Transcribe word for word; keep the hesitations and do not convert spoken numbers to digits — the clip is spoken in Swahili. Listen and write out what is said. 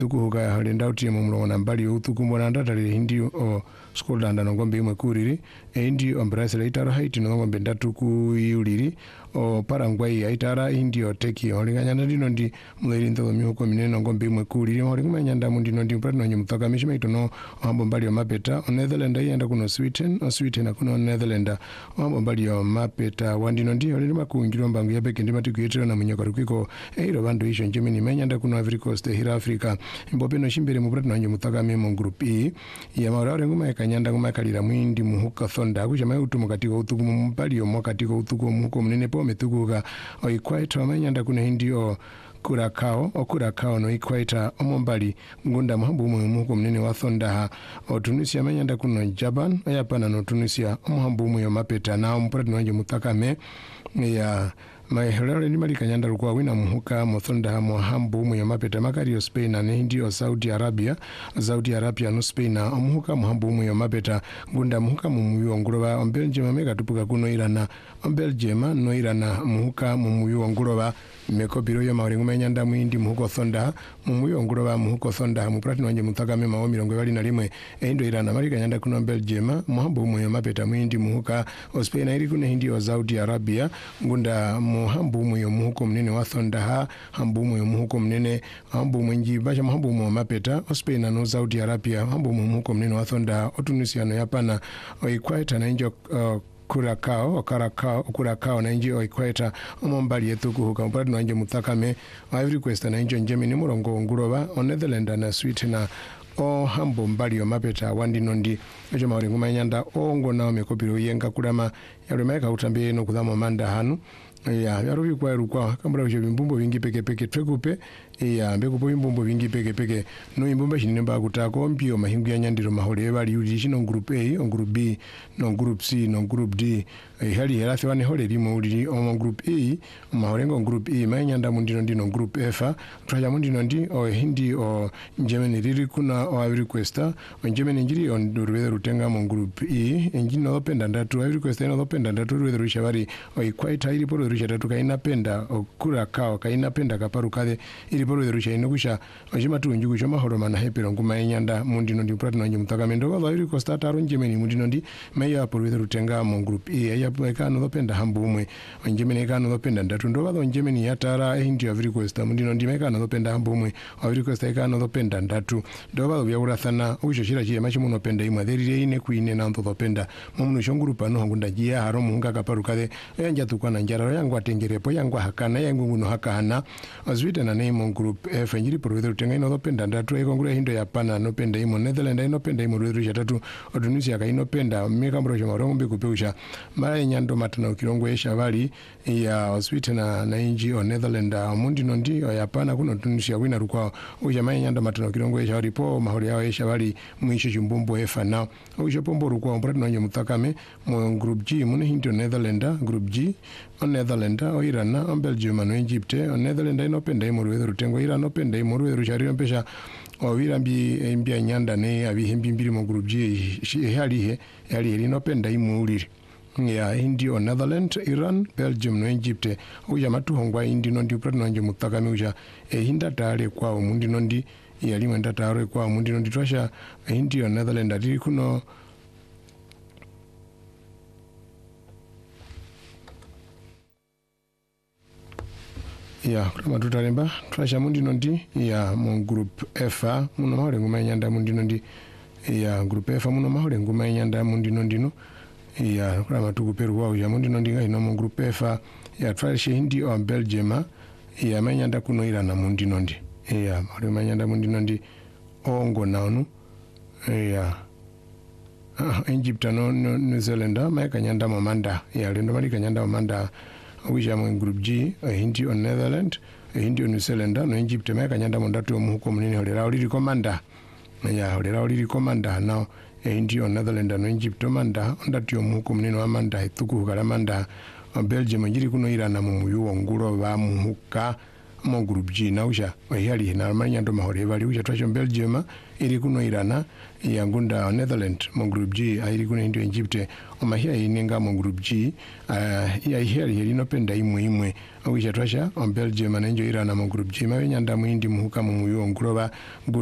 tukuhuka halenda uti mu mulongo na mbali utukumbona ndatali hindi o school danda ngombe imwe kuriri hindi o Brazil itara haiti ngombe ndatu ku yuliri o Paraguay aitara hindi o teki olinganya ndino ndi mweri ntho mihuko minene ngombe imwe kuriri olinganya ndamu ndino ndi pratno nyumutaka mishima itono ambo mbali o mapeta o Netherlands yenda kuno Sweden o Sweden kuno Netherlands ambo mbali o mapeta wandino ndi olima kuingiro mbangu yapeke ndi matikuyetera na munyaka rukiko eiro bandu isho Germany menyanda kuno Ivory Coast hira Africa mbopeno shimbere mu pratno nyumutaka memo group E ya maurare nguma yakanyanda nguma kalira mwindi muhuka thonda kuchama utumu katika utukumu mbali o mwakatiko utukumu muhuko munene po metukuka o ikwaita menyanda kuno hindi o Curacao o Curacao no ikwaita omombali ngunda muhambu mu muhuko munene wa thonda o Tunisia menyanda kuno Japan ayapana no Tunisia omuhambu mu yo mapeta na ompratno wanje mutakame ya maherere ni mali kanyanda lukwa wina muhuka mothonda mo hambu mu yomapeta makari yo Spain na hindi o Saudi Arabia Saudi Arabia no Spain na muhuka mu hambu mu yomapeta ngunda muhuka mu muyo nguroba Belgium ameka tupuka kuno irana Belgium no irana muhuka mu muyo nguroba mekopiro yo mawrengu menyanda mwindi muhuko thonda mu muyo nguroba muhuko thonda mu pratino wanje mutaka mema wa mirongo ibiri na rimwe endo irana mali kanyanda kuno Belgium mu hambu mu yomapeta mwindi muhuka o Spain iri kuno hindi o Saudi Arabia ngunda mu hambu mu yomuhuko munene wa thonda hambu mu yomuhuko munene hambu mwenji basha hambu mu mapeta o Spain no Saudi Arabia hambu mu muhuko munene wa thonda o Tunisia no yapana o ikwaita na injo uh, Curacao o Curacao Curacao na inji o ikwaita omombali yetu kuhuka mpati nanje mutakame Ivory Coast na injo Germany murongo nguroba o Netherlands na Sweden na o hambo mbali yo mapeta wandi nondi ejo mawari nguma nyanda o ngona o mekopiro yenga kulama yalo maika utambe no kudamo manda hanu ya yaruvi kwa rukwa kambura uche bimbumbo vingi peke peke twekupe ya mbeko po bimbumbo vingi peke peke no imbumba shinene mba kutako mpio mahingu ya nyandiro mahole bali yuli shino group A on group B no group C no group D e hali helathi wane hole limo uli on group E mahole ngo group E mayanyanda mundino ndino group F twaja mundino ndi o hindi o Germany riri kuna o Ivory Coast o Germany njiri on durwe rutenga mo group E njino openda ndatu Ivory Coast no openda ndatu ruwe rushabari o ikwaita ili polo rusha tatu kaina penda o Curacao kaina penda kaparu kade ili polo rusha inokusha ojima tu njugu choma horoma na hepero nguma enyanda mundino ndi pratino nje mutakamendo wa Ivory Coast ataro Germany mundino ndi meya polo rutenga mo group E ya ekano openda hambu umwe Germany ekano openda ndatu ndo wa Germany yatara hindi Ivory Coast mundino ndi mekano openda hambu umwe Ivory Coast ekano openda ndatu ndo wa bya urathana ujo shira chire machi muno openda imwe derire ine kuine na ntho openda muno shonguru pano ngunda jia haro muhunga kaparu kade enja tukwana njara yangu atengerepo yangu hakana yangu nguno hakana azwita na name group F njiri pro rutenga ino openda ndatu eko ngure hindo ya pana no penda imo Netherlands ino penda imo rurisha tatu Tunisia ka ino penda meka mbro shoma rongo kupeusha mara nyando matana kilongo esha bali ya azwita na na inji o Netherlands mundi no ndi ya pana kuno Tunisia wina rukwa uja mara nyando matana kilongo esha bali po mahori yao esha bali mwisho chumbumbo efa na uja pombo rukwa mbra no nyamutakame mo group G mune hindo Netherlands group G o Netherlands o Iran o Belgium no Egypt o Netherlands ino penda imo rutengo Iran no penda imo rushari mpesha o virambi mbia nyanda ne abihimbi mbiri mo group G hali he hali ino penda imo uliri ya hindi o Netherlands Iran Belgium no Egypt uja matu hongwa hindi no ndi pratno nje mutakame uja e hinda tare kwa umundi no ndi yali mwenda tare kwa umundi no ndi twasha hindi o Netherlands ati kuno ya kama tutalemba twasha mundi nondi ya mo group F muno mahole nguma nyanda mundi nondi ya group F muno mahole nguma nyanda mundi nondi no ya kama tukuperu wao ya mundi nondi ngai no mo group F ya twasha hindi o Belgium ya manyanda kuno ira na mundi nondi ya mahole manyanda mundi nondi ongo naunu ya Egypt no New Zealand ma kanyanda mamanda ya lendo mali kanyanda mamanda uja mo group G hindi o Netherlands hindi o New Zealand no Egypt ma kanyanda mondatu omuhuko munene holera oli commander ya holera oli commander now hindi o Netherlands no Egypt manda ondatu omuhuko munene wa manda etuku kala manda Belgium njiri kuno ira na mu yuwo ngulo ba muhuka mo group G na usha wahali na manya ndo mahore bali usha twasho Belgium iri kuno Irana ya ngunda Netherlands mo group G iri kuno Indio Egypt omahia ininga mo group G uh, ya hali hili no penda imwe imwe usha twasha on Belgium na Indio Irana mo group G mabenya ndamu indi muhuka mu muyo ngoroba